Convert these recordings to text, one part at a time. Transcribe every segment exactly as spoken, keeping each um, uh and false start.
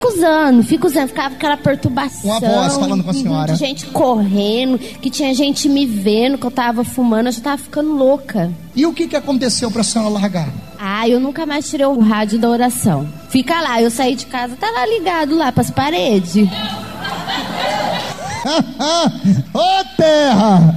usando, fico usando, ficava aquela perturbação. Uma voz falando com a senhora. De gente correndo, que tinha gente me vendo, que eu tava fumando, eu já tava ficando louca. E o que que aconteceu pra senhora largar? Ah, eu nunca mais tirei o rádio da oração. Fica lá, eu saí de casa, tá lá ligado lá pras paredes. Ô terra!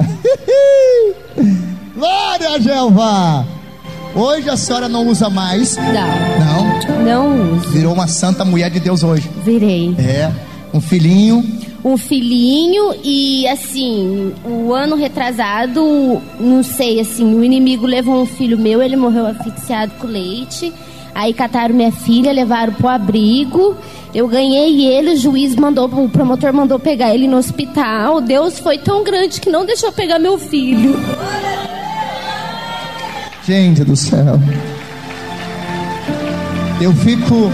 Glória a Jeová! Hoje a senhora não usa mais? Não. Não? Não uso. Virou uma santa mulher de Deus hoje. Virei. É, um filhinho. Um filhinho e assim, o ano retrasado, não sei, assim, o inimigo levou um filho meu, ele morreu asfixiado com leite. Aí cataram minha filha, levaram pro abrigo. Eu ganhei ele, o juiz mandou, o promotor mandou pegar ele no hospital. Deus foi tão grande que não deixou pegar meu filho. Gente do céu. Eu fico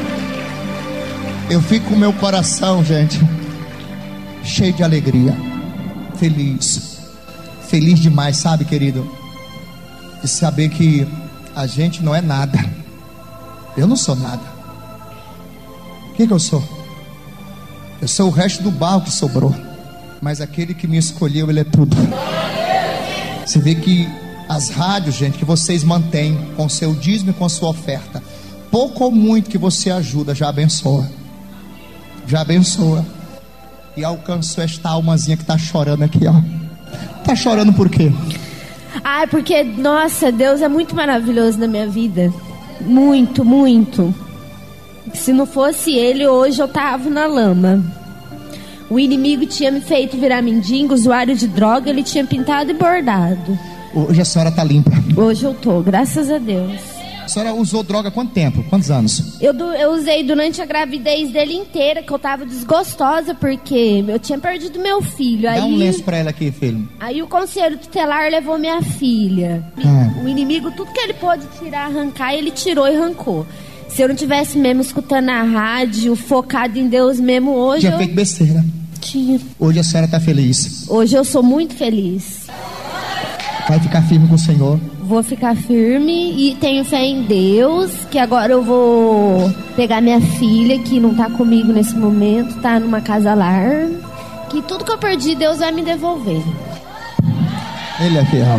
Eu fico com o meu coração, gente, cheio de alegria. Feliz. Feliz demais, sabe, querido? De saber que a gente não é nada. Eu não sou nada. O que que eu sou? Eu sou o resto do barro que sobrou. Mas aquele que me escolheu, ele é tudo. Você vê que as rádios, gente, que vocês mantêm com seu dízimo e com sua oferta, pouco ou muito que você ajuda, já abençoa. Já abençoa. E alcançou esta almazinha que está chorando aqui, ó. Tá chorando por quê? Ai, porque, nossa, Deus é muito maravilhoso na minha vida. Muito, muito. Se não fosse ele, hoje eu tava na lama. O inimigo tinha me feito virar mendigo, usuário de droga, ele tinha pintado e bordado. Hoje a senhora tá limpa. Hoje eu tô, graças a Deus. A senhora usou droga há quanto tempo? Quantos anos? Eu, eu usei durante a gravidez dele inteira, que eu tava desgostosa, porque eu tinha perdido meu filho. Dá aí, um lenço pra ela aqui, filho. Aí o conselho tutelar levou minha filha. Ah. O inimigo, tudo que ele pôde tirar, arrancar, ele tirou e arrancou. Se eu não tivesse mesmo escutando a rádio, focado em Deus mesmo hoje... Tinha eu... feito besteira. Tinha. Hoje a senhora tá feliz. Hoje eu sou muito feliz. Vai ficar firme com o Senhor. Vou ficar firme e tenho fé em Deus, que agora eu vou pegar minha filha, que não tá comigo nesse momento, tá numa casa lar, que tudo que eu perdi, Deus vai me devolver. Ele é fiel.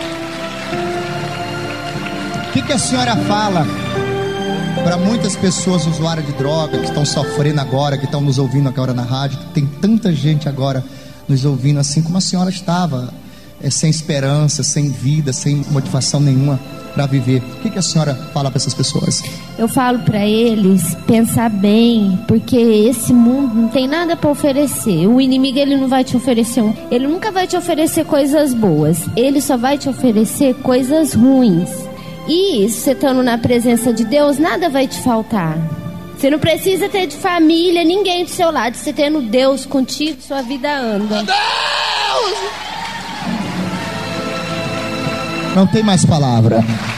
O que que a senhora fala para muitas pessoas usuárias de droga, que estão sofrendo agora, que estão nos ouvindo agora na rádio, que tem tanta gente agora nos ouvindo assim como a senhora estava, é, sem esperança, sem vida, sem motivação nenhuma para viver? O que que a senhora fala para essas pessoas? Eu falo para eles pensar bem, porque esse mundo não tem nada para oferecer. O inimigo, ele não vai te oferecer um, ele nunca vai te oferecer coisas boas, ele só vai te oferecer coisas ruins. E você estando na presença de Deus, nada vai te faltar. Você não precisa ter de família, ninguém do seu lado. Você tendo Deus contigo, sua vida anda. Deus! Não tem mais palavra.